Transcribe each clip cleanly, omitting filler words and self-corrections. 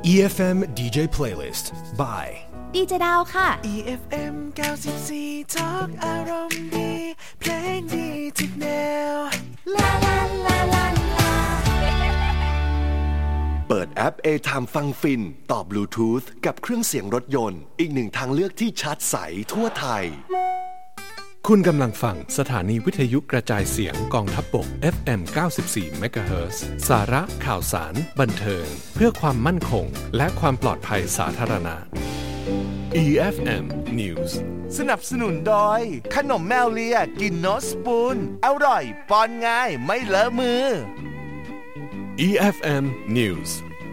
EFM DJ Playlist by ดีเจดาวค่ะ EFM 94 Talk อารมณ์ดีเพลงดีทุกแนวลาลาลาลาลาเปิดแอป A-Time ฟังฟินต่อบลูทูธกับเครื่องเสียงรถยนต์อีกหนึ่งทางเลือกที่ชัดใสทั่วไทยคุณกำลังฟังสถานีวิทยุกระจายเสียงกองทัพบก FM 94 MHz สาระข่าวสารบันเทิงเพื่อความมั่นคงและความปลอดภัยสาธารณะ EFM News สนับสนุนโดยขนมแมวเลียกินโนสปูนอร่อยป้อนง่ายไม่เลอะมือ EFM News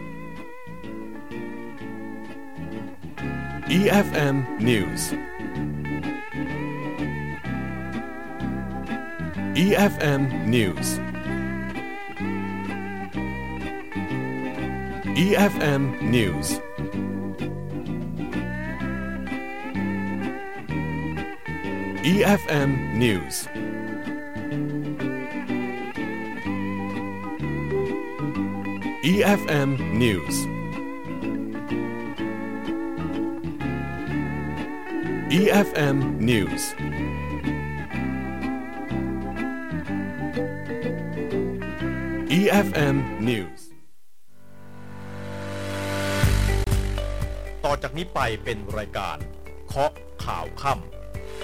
EFM News EFM News EFM News EFM News EFM News EFM News EFM News ต่อจากนี้ไปเป็นรายการเคาะข่าวค่ำ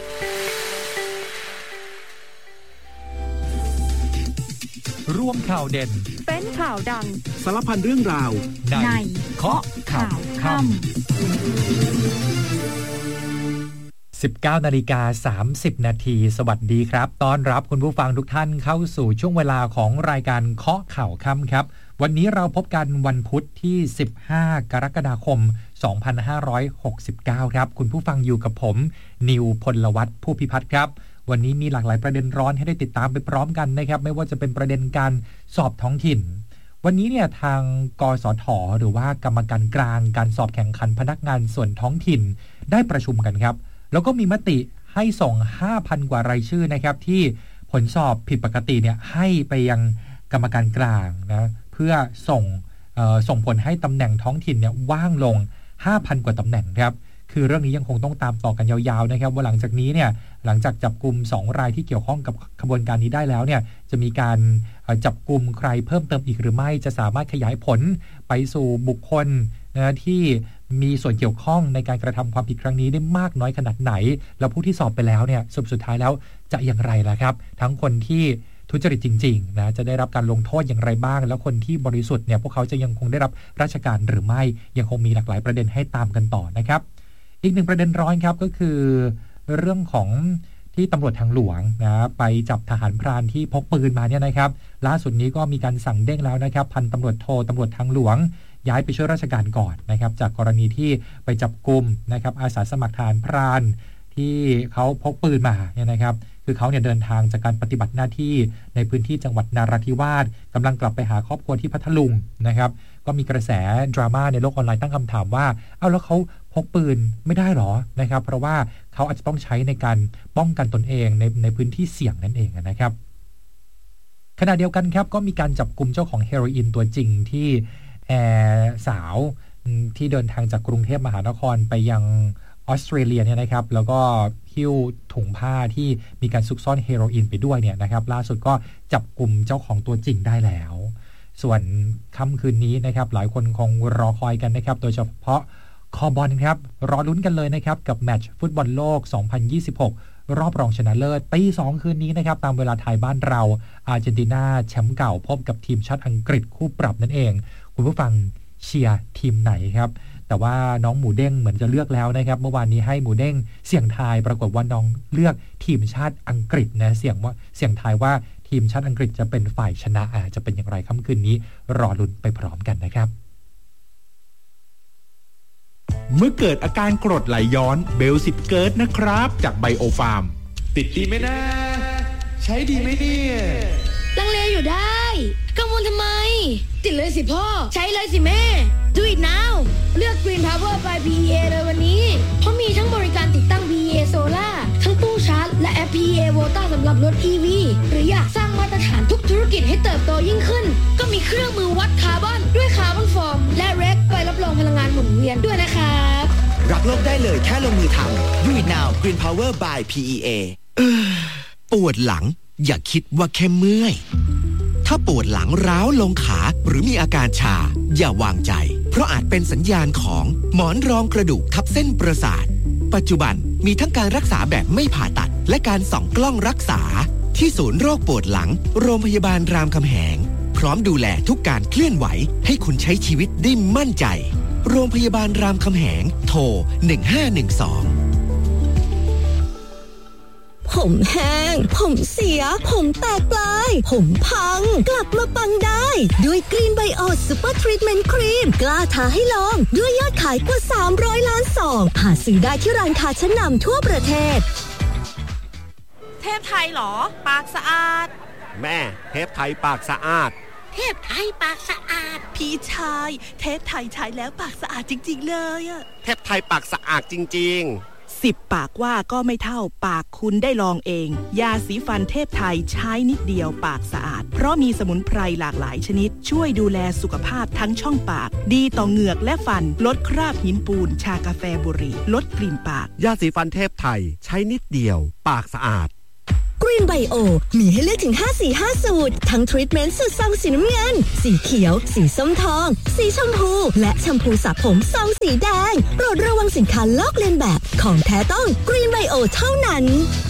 รวมข่าวเด่นเป็นข่าวดังสารพันเรื่องราวในเคาะข่าวค่ำ19:30 นาทีสวัสดีครับต้อนรับคุณผู้ฟังทุกท่านเข้าสู่ช่วงเวลาของรายการเคาะข่าวค่ำครับวันนี้เราพบกันวันพุธที่15กรกฎาคม2569ครับคุณผู้ฟังอยู่กับผมนิวพลวัฒน์ผู้พิพัฒน์ครับวันนี้มีหลากหลายประเด็นร้อนให้ได้ติดตามไปพร้อมกันนะครับไม่ว่าจะเป็นประเด็นการสอบท้องถิ่นวันนี้เนี่ยทางกสทหรือว่ากรรมการกลางการสอบแข่งขันพนักงานส่วนท้องถิ่นได้ประชุมกันครับแล้วก็มีมติให้ส่ง 5,000 กว่ารายชื่อนะครับที่ผลสอบผิดปกติเนี่ยให้ไปยังกรรมการกลางนะเพื่อส่งผลให้ตำแหน่งท้องถิ่นเนี่ยว่างลง 5,000 กว่าตำแหน่งครับคือเรื่องนี้ยังคงต้องตามต่อกันยาวๆนะครับว่าหลังจากนี้เนี่ยหลังจากจับกุม2รายที่เกี่ยวข้องกับขบวนการนี้ได้แล้วเนี่ยจะมีการจับกุมใครเพิ่มเติมอีกหรือไม่จะสามารถขยายผลไปสู่บุคคลนะที่มีส่วนเกี่ยวข้องในการกระทำความผิดครั้งนี้ได้มากน้อยขนาดไหนแล้วผู้ที่สอบไปแล้วเนี่ยสุดท้ายแล้วจะอย่างไรล่ะครับทั้งคนที่ทุจริตจริงๆนะจะได้รับการลงโทษอย่างไรบ้างแล้วคนที่บริสุทธิ์เนี่ยพวกเขาจะยังคงได้รับราชการหรือไม่ยังคงมีหลากหลายประเด็นให้ตามกันต่อนะครับอีกหนึ่งประเด็นร้อนครับก็คือเรื่องของที่ตำรวจทางหลวงนะไปจับทหารพรานที่พกปืนมาเนี่ยนะครับล่าสุดนี้ก็มีการสั่งเด้งแล้วนะครับพันตำรวจโทตำรวจทางหลวงย้ายไปช่วยราชการก่อนนะครับจากกรณีที่ไปจับกุมนะครับอาสาสมัครทหารพรานที่เขาพกปืนมาเนี่ยนะครับคือเขาเนี่ยเดินทางจากการปฏิบัติหน้าที่ในพื้นที่จังหวัดนราธิวาสกำลังกลับไปหาครอบครัวที่พัทลุงนะครับก็มีกระแสดราม่าในโลกออนไลน์ตั้งคำถามว่าเอ้าแล้วเขาพกปืนไม่ได้หรอนะครับเพราะว่าเขาอาจจะต้องใช้ในการป้องกันตนเองในพื้นที่เสี่ยงนั่นเองนะครับขณะเดียวกันครับก็มีการจับกุมเจ้าของเฮโรอีนตัวจริงที่สาวที่เดินทางจากกรุงเทพมหานครไปยังออสเตรเลียเนี่ยนะครับแล้วก็หิ้วถุงผ้าที่มีการซุกซ่อนเฮโรอีนไปด้วยเนี่ยนะครับล่าสุดก็จับกุมเจ้าของตัวจริงได้แล้วส่วนค่ำคืนนี้นะครับหลายคนคงรอคอยกันนะครับโดยเฉพาะคอบอลครับรอลุ้นกันเลยนะครับกับแมตช์ฟุตบอลโลก 2026 รอบรองชนะเลิศตี 2 คืนนี้นะครับตามเวลาไทยบ้านเราอาร์เจนตินาแชมป์เก่าพบกับทีมชาติอังกฤษคู่ปรับนั่นเองคุณผู้ฟังเชียร์ทีมไหนครับแต่ว่าน้องหมูเด้งเหมือนจะเลือกแล้วนะครับเมื่อวานนี้ให้หมูเด้งเสี่ยงทายปรากฏว่าน้องเลือกทีมชาติอังกฤษนะเสี่ยงทายว่าทีมชาติอังกฤษจะเป็นฝ่ายชนะจะเป็นอย่างไรค่ำคืนนี้รอลุ้นไปพร้อมกันนะครับเมื่อเกิดอาการกรดไหลย้อนเบลสิบเกิร์ตนะครับจากไบโอฟาร์มติดดีไหมนะใช้ดีไหมเนี่ยลังเลอยู่ได้กังวลทำไมติดเลยสิพ่อใช้เลยสิแม่ Do it now เลือก Green Power by PEA เลยวันนี้เพราะมีทั้งบริการติดตั้ง PEA Solar ทั้งตู้ชาร์จและแอป PEA Volta สำหรับรถ EV หรืออยากสร้างมาตรฐานทุกธุรกิจให้เติบโตยิ่งขึ้นก็มีเครื่องมือวัดคาร์บอนด้วยคาร์บอนฟอร์มและเร็กใบรับรองพโลกได้เลยแค่ลงมือทำ Do it now Green Power by PEA ปวดหลังอย่าคิดว่าแค่เมื่อยถ้าปวดหลังร้าวลงขาหรือมีอาการชาอย่าวางใจเพราะอาจเป็นสัญญาณของหมอนรองกระดูกทับเส้นประสาทปัจจุบันมีทั้งการรักษาแบบไม่ผ่าตัดและการส่องกล้องรักษาที่ศูนย์โรคปวดหลังโรงพยาบาลรามคำแหงพร้อมดูแลทุกการเคลื่อนไหวให้คุณใช้ชีวิตได้มั่นใจโรงพยาบาลรามคำแหงโทร1512 ผมแห้งผมเสียผมแตกปลายผมพังกลับมาปังได้ด้วยกรีนไบโอซูเปอร์ทรีทเมนต์ครีมกล้าท้าให้ลองด้วยยอดขายกว่า300ล้านซองหาซื้อได้ที่ร้านค้าชั้นนำทั่วประเทศเทพไทยเหรอปากสะอาดแม่เทพไทยปากสะอาดเทพไทยปากสะอาดพี่ชายเทพไทยใช้แล้วปากสะอาดจริงๆเลยอะเทพไทยปากสะอาดจริงๆ 10 ปากว่าก็ไม่เท่าปากคุณได้ลองเองยาสีฟันเทพไทยใช้นิดเดียวปากสะอาดเพราะมีสมุนไพรหลากหลายชนิดช่วยดูแลสุขภาพทั้งช่องปากดีต่อเหงือกและฟันลดคราบหินปูนชากาแฟบุหรี่ลดกลิ่นปากยาสีฟันเทพไทยใช้นิดเดียวปากสะอาดกรีนไบโอมีให้เลือกถึง5-4-5 สูตรทั้งทรีทเมนต์สูตรซองสีน้ำเงินสีเขียวสีส้มทองสีชมพูและแชมพูสระผมซองสีแดงโปรดระวังสินค้าลอกเลียนแบบของแท้ต้องกรีนไบโอเท่านั้น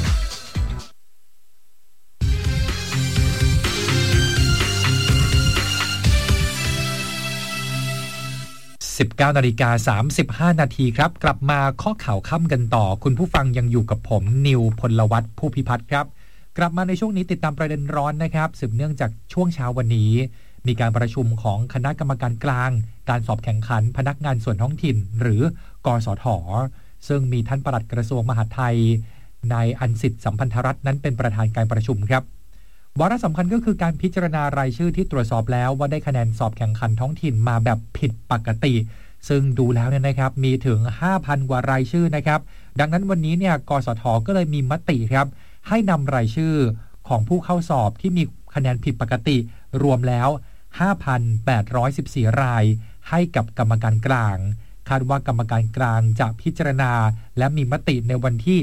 19:35 นาทีครับกลับมาข้อข่าวค่ำกันต่อคุณผู้ฟังยังอยู่กับผมนิวพลวัฒน์ผู้พิพัฒน์ครับกลับมาในช่วงนี้ติดตามประเด็นร้อนนะครับสืบเนื่องจากช่วงเช้าวันนี้มีการประชุมของคณะกรรมการกลางการสอบแข่งขันพนักงานส่วนท้องถิ่นหรือกสท.ซึ่งมีท่านปลัดกระทรวงมหาดไทยนายอันสิทธิ์สัมพันธรัตน์นั้นเป็นประธานการประชุมครับวาระสำคัญก็คือการพิจารณารายชื่อที่ตรวจสอบแล้วว่าได้คะแนนสอบแข่งขันท้องถิ่นมาแบบผิดปกติซึ่งดูแล้วเนี่ยนะครับมีถึง 5,000 กว่ารายชื่อนะครับดังนั้นวันนี้เนี่ยกสท.ก็เลยมีมติครับให้นำรายชื่อของผู้เข้าสอบที่มีคะแนนผิดปกติรวมแล้ว 5,814 รายให้กับกรรมการกลางคาดว่ากรรมการกลางจะพิจารณาและมีมติในวันที่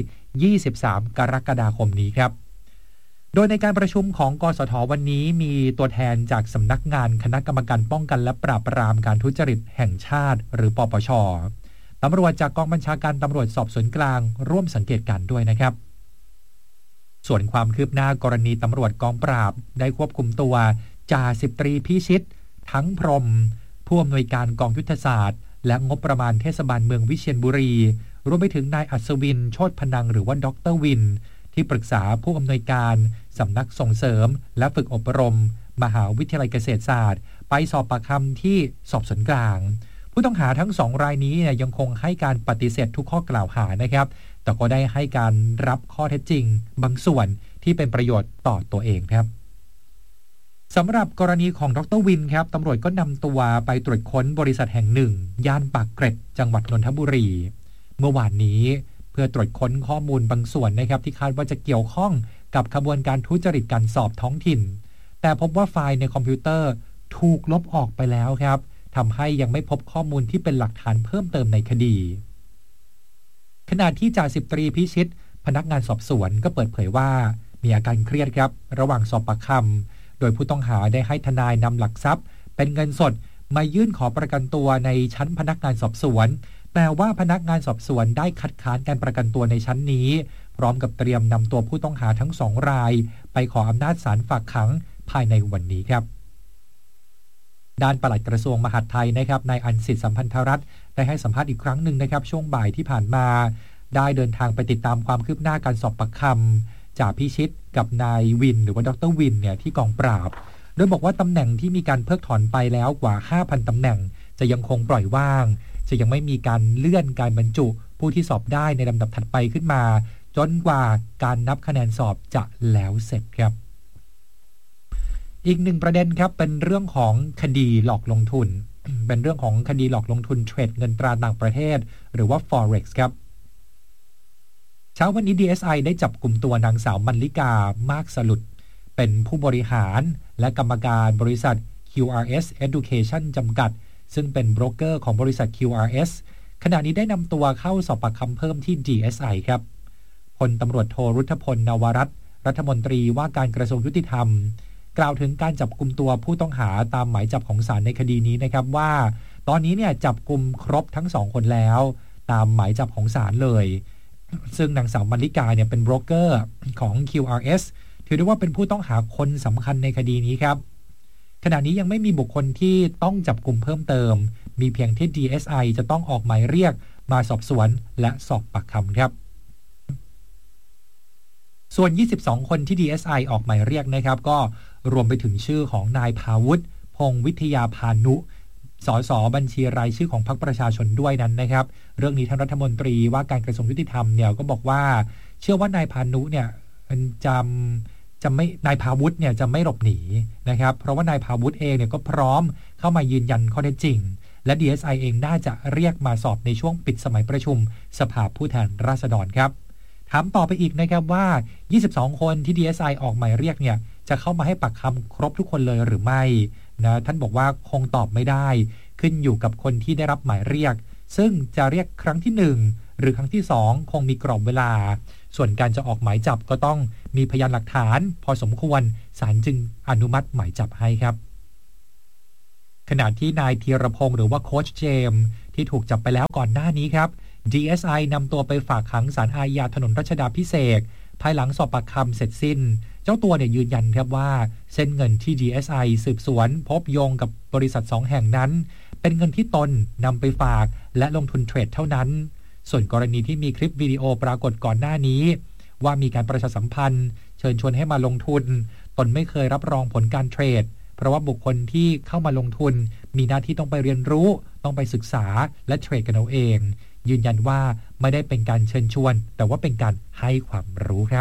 23 กรกฎาคมนี้ครับโดยในการประชุมของกสท.วันนี้มีตัวแทนจากสำนักงานคณะกรรมการป้องกันและปราบปรามการทุจริตแห่งชาติหรือปปช.ตำรวจจากกองบัญชาการตำรวจสอบสวนกลางร่วมสังเกตการณ์ด้วยนะครับส่วนความคืบหน้ากรณีตำรวจกองปราบได้ควบคุมตัวจ่าสิบตรีพิชิตทั้งพรหมผู้อำนวยการกองยุทธศาสตร์และงบประมาณเทศบาลเมืองวิเชียรบุรีรวมไปถึงนายอัศวินโชติพนังหรือว่าดร.วินที่ปรึกษาผู้อำนวยการสำนักส่งเสริมและฝึกอบรมมหาวิทยาลัยเกษตรศาสตร์ไปสอบปากคำที่สอบสวนกลางผู้ต้องหาทั้ง2รายนี้ยังคงให้การปฏิเสธทุกข้อกล่าวหานะครับแต่ก็ได้ให้การรับข้อเท็จจริงบางส่วนที่เป็นประโยชน์ต่อตัวเองครับสำหรับกรณีของดร.วินครับตำรวจก็นำตัวไปตรวจค้นบริษัทแห่งหนึ่งย่านปากเกร็ดจังหวัดนนทบุรีเมื่อวานนี้เพื่อตรวจค้นข้อมูลบางส่วนนะครับที่คาดว่าจะเกี่ยวข้องกับขบวนการทุจริตการสอบท้องถิ่นแต่พบว่าไฟล์ในคอมพิวเตอร์ถูกลบออกไปแล้วครับทำให้ยังไม่พบข้อมูลที่เป็นหลักฐานเพิ่มเติมในคดีขณะที่จ่าสิบตรีพิชิตพนักงานสอบสวนก็เปิดเผยว่ามีอาการเครียดครับระหว่างสอบปากคำโดยผู้ต้องหาได้ให้ทนายนำหลักทรัพย์เป็นเงินสดมายื่นขอประกันตัวในชั้นพนักงานสอบสวนแต่ว่าพนักงานสอบสวนได้คัดค้านการประกันตัวในชั้นนี้พร้อมกับเตรียมนำตัวผู้ต้องหาทั้ง2รายไปขออำนาจศาลฝากขังภายในวันนี้ครับด้านปลัดกระทรวงมหาดไทยนะครับนายอันสิทธิ์สัมพันธรัตน์ได้ให้สัมภาษณ์อีกครั้งหนึ่งนะครับช่วงบ่ายที่ผ่านมาได้เดินทางไปติดตามความคืบหน้าการสอบปากคำจ่าพิชิตกับนายวินหรือว่าดร.วินเนี่ยที่กองปราบโดยบอกว่าตำแหน่งที่มีการเพิกถอนไปแล้วกว่า 5,000 ตำแหน่งจะยังคงปล่อยว่างจะยังไม่มีการเลื่อนการบรรจุผู้ที่สอบได้ในลำดับถัดไปขึ้นมาจนกว่าการนับคะแนนสอบจะแล้วเสร็จครับอีกหนึ่งประเด็นครับเป็นเรื่องของคดีหลอกลงทุน เป็นเรื่องของคดีหลอกลงทุนเทรดเงินตราต่างประเทศหรือว่า Forex ครับเช้าวันนี้ DSI ได้จับกลุ่มตัวนางสาวมัลลิกามากสลุดเป็นผู้บริหารและกรรมการบริษัท QRS Education จำกัดซึ่งเป็นโบรกเกอร์ของบริษัท QRS ขณะนี้ได้นำตัวเข้าสอบปากคำเพิ่มที่ DSI ครับพลตำรวจโทรุทธพลนวรัตน์รัฐมนตรีว่าการกระทรวงยุติธรรมกล่าวถึงการจับกุมตัวผู้ต้องหาตามหมายจับของศาลในคดีนี้นะครับว่าตอนนี้เนี่ยจับกุมครบทั้ง2คนแล้วตามหมายจับของศาลเลยซึ่งนางสาวมรรลิกาเนี่ยเป็นโบรกเกอร์ของ QRS ถือได้ว่าเป็นผู้ต้องหาคนสำคัญในคดีนี้ครับขณะนี้ยังไม่มีบุคคลที่ต้องจับกุมเพิ่มเติมมีเพียงที่ DSI จะต้องออกหมายเรียกมาสอบสวนและสอบปากคำครับส่วน22คนที่ DSI ออกหมายเรียกนะครับก็รวมไปถึงชื่อของนายภาวุฒิพงษ์วิทยาพานุสสบัญชีรายชื่อของพรรคประชาชนด้วยนั้นนะครับเรื่องนี้ท่านรัฐมนตรีว่าการกระทรวงยุติธรรมเนี่ยก็บอกว่าเชื่อว่านายพานุเนี่ยนายภาวุฒิเนี่ยจะไม่หลบหนีนะครับเพราะว่านายภาวุฒิเองเนี่ยก็พร้อมเข้ามายืนยันข้อเท็จจริงและ DSI เองน่าจะเรียกมาสอบในช่วงปิดสมัยประชุมสภาผู้แทนราษฎรครับถามต่อไปอีกนะครับว่า22คนที่ DSI ออกหมายเรียกเนี่ยจะเข้ามาให้ปากคำครบทุกคนเลยหรือไม่นะท่านบอกว่าคงตอบไม่ได้ขึ้นอยู่กับคนที่ได้รับหมายเรียกซึ่งจะเรียกครั้งที่1หรือครั้งที่2คงมีกรอบเวลาส่วนการจะออกหมายจับก็ต้องมีพยานหลักฐานพอสมควรศาลจึงอนุมัติหมายจับให้ครับขณะที่นายธีรพงษ์หรือว่าโค้ชเจมส์ที่ถูกจับไปแล้วก่อนหน้านี้ครับ DSI นำตัวไปฝากขังศาลอาญาถนนรัชดาภิเษกภายหลังสอบปากคำเสร็จสิ้นเจ้าตัวเนี่ยยืนยันครับว่าเส้นเงินที่ DSI สืบสวนพบโยงกับบริษัท2แห่งนั้นเป็นเงินที่ตนนำไปฝากและลงทุนเทรดเท่านั้นส่วนกรณีที่มีคลิปวิดีโอปรากฏก่อนหน้านี้ว่ามีการประชาสัมพันธ์เชิญชวนให้มาลงทุนตนไม่เคยรับรองผลการเทรดเพราะว่าบุคคลที่เข้ามาลงทุนมีหน้าที่ต้องไปเรียนรู้ต้องไปศึกษาและเทรดกันเอาเองยืนยันว่าไม่ได้เป็นการเชิญชวนแต่ว่าเป็นการให้ความรู้ครับ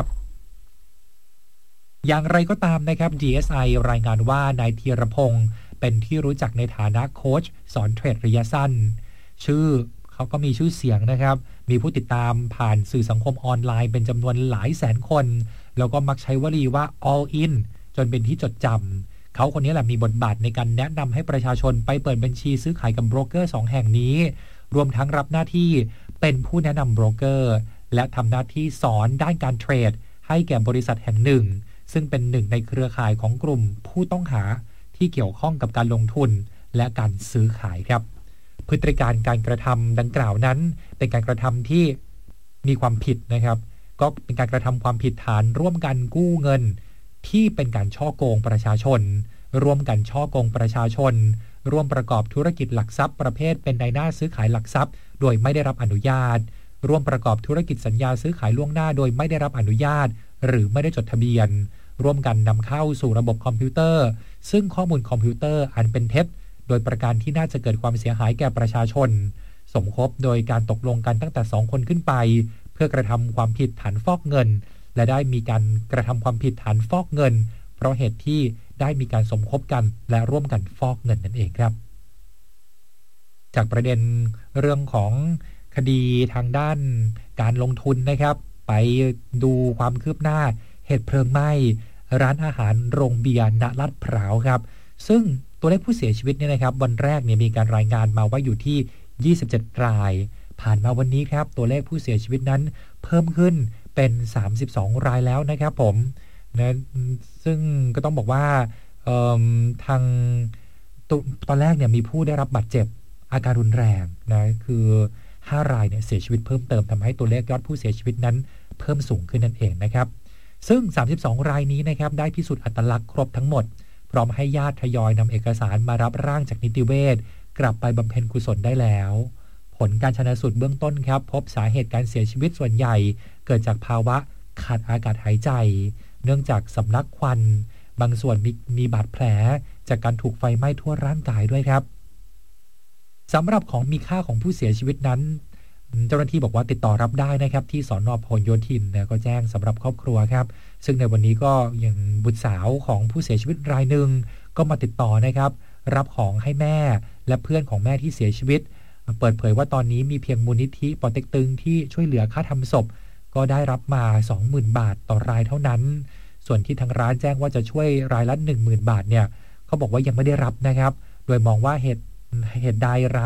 อย่างไรก็ตามนะครับ DSI รายงานว่านายธีรพงษ์เป็นที่รู้จักในฐานะโค้ชสอนเทรดระยะสั้นชื่อเขาก็มีชื่อเสียงนะครับมีผู้ติดตามผ่านสื่อสังคมออนไลน์เป็นจำนวนหลายแสนคนแล้วก็มักใช้วลีว่า all in จนเป็นที่จดจำเขาคนนี้แหละมีบทบาทในการแนะนำให้ประชาชนไปเปิดบัญชีซื้อขายกับโบรกเกอร์2แห่งนี้รวมทั้งรับหน้าที่เป็นผู้แนะนำโบรกเกอร์และทำหน้าที่สอนด้านการเทรดให้แก่บริษัทแห่งหนึ่งซึ่งเป็นหนึ่งในเครือข่ายของกลุ่มผู้ต้องหาที่เกี่ยวข้องกับการลงทุนและการซื้อขายครับพฤติการการกระทำดังกล่าวนั้นเป็นการกระทำที่มีความผิดนะครับก็เป็นการกระทำความผิดฐานร่วมกันกู้เงินที่เป็นการฉ้อโกงประชาชนร่วมกันฉ้อโกงประชาชนร่วมประกอบธุรกิจหลักทรัพย์ประเภทเป็นนายหน้าซื้อขายหลักทรัพย์โดยไม่ได้รับอนุญาตร่วมประกอบธุรกิจสัญญาซื้อขายล่วงหน้าโดยไม่ได้รับอนุญาตหรือไม่ได้จดทะเบียนร่วมกันนำเข้าสู่ระบบคอมพิวเตอร์ซึ่งข้อมูลคอมพิวเตอร์อันเป็นเท็จโดยประการที่น่าจะเกิดความเสียหายแก่ประชาชนสมคบโดยการตกลงกันตั้งแต่2คนขึ้นไปเพื่อกระทำความผิดฐานฟอกเงินและได้มีการกระทำความผิดฐานฟอกเงินเพราะเหตุที่ได้มีการสมคบกันและร่วมกันฟอกเงินนั่นเองครับจากประเด็นเรื่องของคดีทางด้านการลงทุนนะครับไปดูความคืบหน้าเหตุเพลิงไหม้ร้านอาหารโรงเบียร์ณลาดพร้าวครับซึ่งตัวเลขผู้เสียชีวิตเนี่ยนะครับวันแรกเนี่ยมีการรายงานมาว่าอยู่ที่27รายผ่านมาวันนี้ครับตัวเลขผู้เสียชีวิตนั้นเพิ่มขึ้นเป็น32รายแล้วนะครับผมนะซึ่งก็ต้องบอกว่าทางตอนแรกเนี่ยมีผู้ได้รับบาดเจ็บอาการรุนแรงนะคือ5รายเนี่ยเสียชีวิตเพิ่มเติมทำให้ตัวเลขยอดผู้เสียชีวิตนั้นเพิ่มสูงขึ้นนั่นเองนะครับซึ่ง32รายนี้นะครับได้พิสูจน์อัตลักษณ์ครบทั้งหมดพร้อมให้ญาติทยอยนำเอกสารมารับร่างจากนิติเวชกลับไปบำเพ็ญกุศลได้แล้วผลการชันสูตรเบื้องต้นครับพบสาเหตุการเสียชีวิตส่วนใหญ่เกิดจากภาวะขาดอากาศหายใจเนื่องจากสำลักควันบางส่วนมีบาดแผลจากการถูกไฟไหม้ทั่วร่างกายด้วยครับสำหรับของมีค่าของผู้เสียชีวิตนั้นเจ้าหน้าที่บอกว่าติดต่อรับได้นะครับที่สน.พหลโยธินนะก็แจ้งสำหรับครอบครัวครับซึ่งในวันนี้ก็อย่างบุตรสาวของผู้เสียชีวิตรายหนึ่งก็มาติดต่อนะครับรับของให้แม่และเพื่อนของแม่ที่เสียชีวิตเปิดเผยว่าตอนนี้มีเพียงมูลนิธิปอเต็กตึงที่ช่วยเหลือค่าทำศพก็ได้รับมา 20,000 บาทต่อรายเท่านั้นส่วนที่ทางร้านแจ้งว่าจะช่วยรายละ 10,000 บาทเนี่ยเขาบอกว่ายังไม่ได้รับนะครับโดยมองว่าเหตุใดร้าน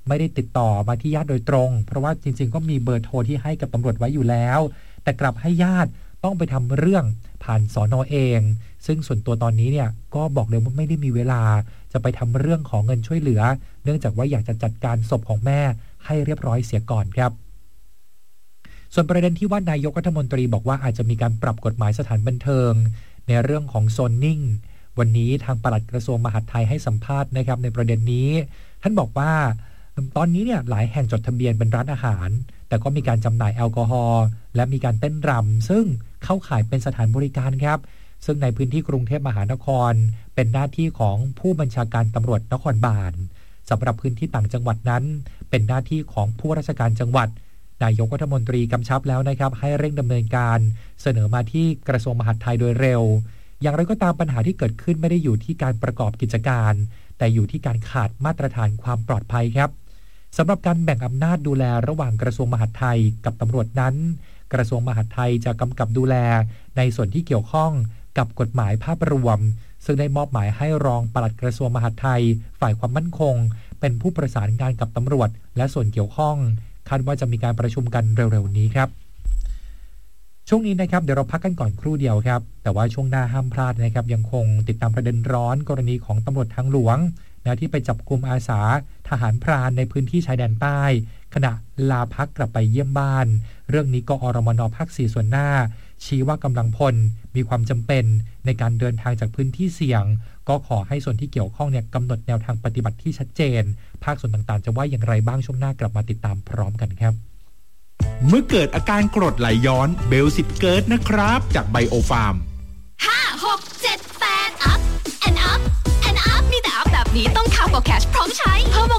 ไม่ได้ติดต่อมาที่ญาติโดยตรงเพราะว่าจริงๆก็มีเบอร์โทรที่ให้กับตำรวจไว้อยู่แล้วแต่กลับให้ญาติต้องไปทำเรื่องผ่านสน.เองซึ่งส่วนตัวตอนนี้เนี่ยก็บอกเลยว่าไม่ได้มีเวลาจะไปทำเรื่องของเงินช่วยเหลือเนื่องจากว่าอยากจะจัดการศพของแม่ให้เรียบร้อยเสียก่อนครับส่วนประเด็นที่ว่านายกรัฐมนตรีบอกว่าอาจจะมีการปรับกฎหมายสถานบันเทิงในเรื่องของโซนนิ่งวันนี้ทางปลัดกระทรวงมหาดไทยให้สัมภาษณ์นะครับในประเด็นนี้ท่านบอกว่าตอนนี้เนี่ยหลายแห่งจดทะเบียนเป็นร้านอาหารแต่ก็มีการจำหน่ายแอลกอฮอล์และมีการเต้นรำซึ่งเข้าข่ายเป็นสถานบริการครับซึ่งในพื้นที่กรุงเทพมหานครเป็นหน้าที่ของผู้บัญชาการตำรวจนครบาลสำหรับพื้นที่ต่างจังหวัดนั้นเป็นหน้าที่ของผู้ราชการจังหวัดนายกรัฐมนตรีกำชับแล้วนะครับให้เร่งดำเนินการเสนอมาที่กระทรวงมหาดไทยโดยเร็วอย่างไรก็ตามปัญหาที่เกิดขึ้นไม่ได้อยู่ที่การประกอบกิจการแต่อยู่ที่การขาดมาตรฐานความปลอดภัยครับสำหรับการแบ่งอำนาจดูแลระหว่างกระทรวงมหาดไทยกับตำรวจนั้นกระทรวงมหาดไทยจะกำกับดูแลในส่วนที่เกี่ยวข้องกับกฎหมายภาพรวมซึ่งได้มอบหมายให้รองปลัดกระทรวงมหาดไทยฝ่ายความมั่นคงเป็นผู้ประสานงานกับตำรวจและส่วนเกี่ยวข้องคาดว่าจะมีการประชุมกันเร็วๆนี้ครับช่วงนี้นะครับเดี๋ยวเราพักกันก่อนครู่เดียวครับแต่ว่าช่วงหน้าห้ามพลาดนะครับยังคงติดตามประเด็นร้อนกรณีของตำรวจทางหลวงที่ไปจับกุมอาสาทหารพรานในพื้นที่ชายแดนใต้ขณะลาพักกลับไปเยี่ยมบ้านเรื่องนี้กอรมน.ภาค 4ส่วนหน้าชี้ว่ากำลังพลมีความจำเป็นในการเดินทางจากพื้นที่เสี่ยงก็ขอให้ส่วนที่เกี่ยวข้องเนี่ยกำหนดแนวทางปฏิบัติที่ชัดเจนภาคส่วนต่างๆจะว่าอย่างไรบ้างช่วงหน้ากลับมาติดตามพร้อมกันครับเมื่อเกิดอาการกรดไหลย้อนเบลสิบเกิร์ตนะครับจากไบโอฟาร์ม 5 6 7 8 up and up and up มีแต่อัพแบบนี้ต้องข่าวกับแคชพร้อมใช้ Turbo